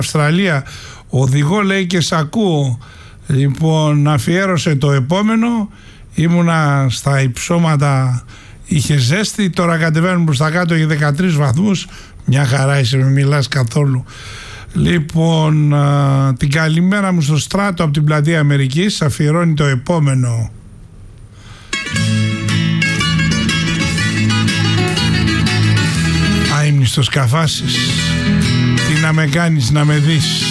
Αυστραλία. Οδηγώ, λέει, και σ' ακούω. Λοιπόν, αφιέρωσε το επόμενο. Ήμουνα στα υψώματα, είχε ζέστη. Τώρα κατεβαίνουν προς τα κάτω για 13 βαθμούς. Μια χαρά είσαι, με μιλάς καθόλου. Λοιπόν, την καλημέρα μου στο Στράτο από την Πλατεία Αμερικής. Αφιερώνει το επόμενο. Αείμνηστος καφάσης, τι να με κάνεις να με δεις.